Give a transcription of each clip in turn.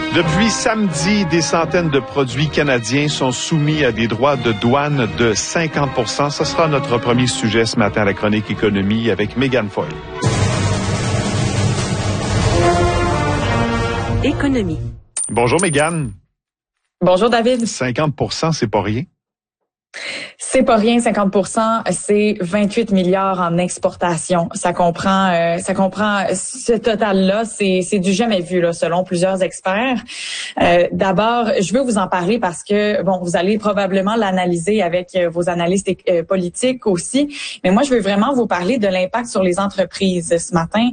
Depuis samedi, des centaines de produits canadiens sont soumis à des droits de douane de 50 %. Ce sera notre premier sujet ce matin à la chronique économie avec Mégane Foyle. Économie. Bonjour Mégane. Bonjour David. 50 %, c'est pas rien. C'est pas rien, 50 %, c'est 28 milliards en exportation. Ça comprend ce total-là, c'est du jamais vu là, selon plusieurs experts. D'abord, je veux vous en parler parce que vous allez probablement l'analyser avec vos analystes politiques aussi, mais moi je veux vraiment vous parler de l'impact sur les entreprises ce matin.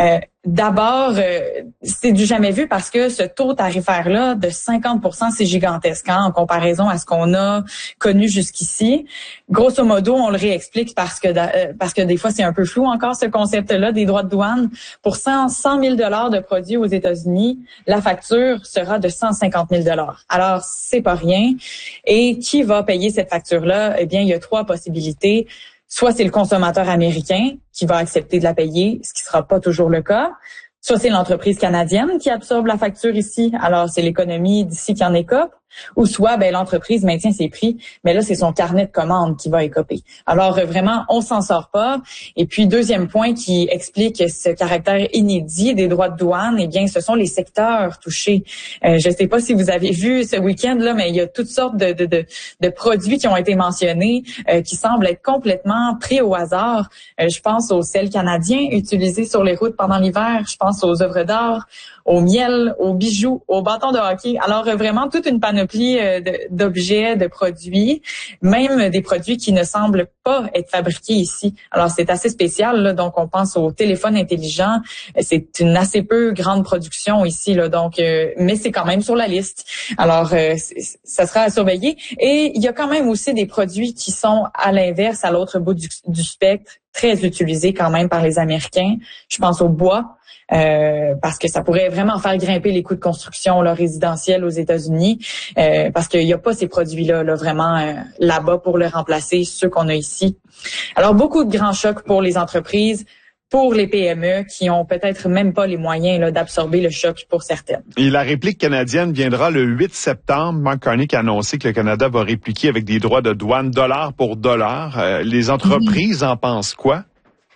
D'abord, c'est du jamais vu parce que ce taux tarifaire-là de 50 %, c'est gigantesque en comparaison à ce qu'on a connu jusqu'ici. Grosso modo, on le réexplique parce que des fois, c'est un peu flou encore ce concept-là des droits de douane. Pour 100 000 $ de produits aux États-Unis, la facture sera de 150 000 $. Alors, c'est pas rien. Et qui va payer cette facture-là? Eh bien, il y a 3 possibilités. Soit c'est le consommateur américain qui va accepter de la payer, ce qui sera pas toujours le cas. Soit c'est l'entreprise canadienne qui absorbe la facture ici, alors c'est l'économie d'ici qui en écope. Ou soit l'entreprise maintient ses prix, mais là c'est son carnet de commandes qui va écoper. Alors vraiment, on s'en sort pas. Et puis deuxième point qui explique ce caractère inédit des droits de douane, eh bien ce sont les secteurs touchés. Je sais pas si vous avez vu ce week-end là, mais il y a toutes sortes de produits qui ont été mentionnés, qui semblent être complètement pris au hasard. Je pense au sel canadien utilisé sur les routes pendant l'hiver. Je pense aux œuvres d'art, au miel, aux bijoux, aux bâtons de hockey. Alors vraiment toute une panoplie d'objets, de produits, même des produits qui ne semblent pas être fabriqués ici. Alors c'est assez spécial là, donc on pense au téléphone intelligent, c'est une assez peu grande production ici là, donc mais c'est quand même sur la liste. Alors ça sera à surveiller et il y a quand même aussi des produits qui sont à l'inverse, à l'autre bout du spectre, très utilisés quand même par les Américains. Je pense au bois. Parce que ça pourrait vraiment faire grimper les coûts de construction résidentiels aux États-Unis, parce qu'il n'y a pas ces produits-là vraiment là-bas pour le remplacer, ceux qu'on a ici. Alors, beaucoup de grands chocs pour les entreprises, pour les PME qui ont peut-être même pas les moyens d'absorber le choc pour certaines. Et la réplique canadienne viendra le 8 septembre. Mark Carney a annoncé que le Canada va répliquer avec des droits de douane dollar pour dollar. Les entreprises en pensent quoi?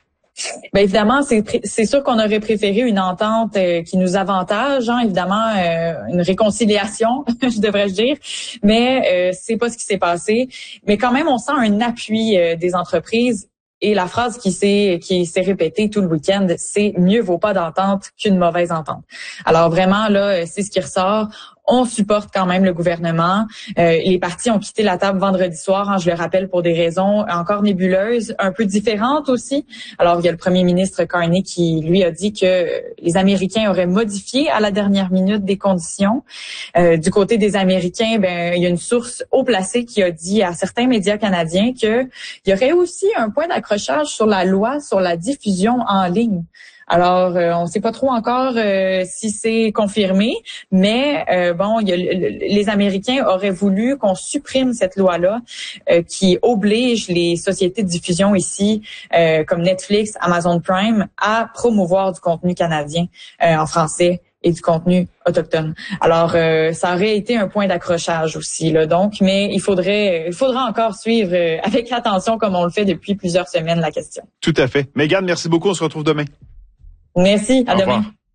Bien évidemment, c'est sûr qu'on aurait préféré une entente qui nous avantage, évidemment une réconciliation, je devrais dire, mais c'est pas ce qui s'est passé. Mais quand même, on sent un appui des entreprises. Et la phrase qui s'est répétée tout le week-end, c'est « mieux vaut pas d'entente qu'une mauvaise entente ». Alors vraiment, là, c'est ce qui ressort. On supporte quand même le gouvernement. Les partis ont quitté la table vendredi soir, je le rappelle, pour des raisons encore nébuleuses, un peu différentes aussi. Alors, il y a le premier ministre Carney qui, lui, a dit que les Américains auraient modifié à la dernière minute des conditions. Du côté des Américains, il y a une source haut placée qui a dit à certains médias canadiens qu'il y aurait aussi un point d'accrochage sur la loi sur la diffusion en ligne. Alors, on ne sait pas trop encore si c'est confirmé, mais les Américains auraient voulu qu'on supprime cette loi-là qui oblige les sociétés de diffusion ici, comme Netflix, Amazon Prime, à promouvoir du contenu canadien en français et du contenu autochtone. Alors, ça aurait été un point d'accrochage aussi, là, donc, mais il faudra encore suivre avec attention, comme on le fait depuis plusieurs semaines, la question. Tout à fait. Mégane, merci beaucoup. On se retrouve demain. Merci. À demain. Revoir.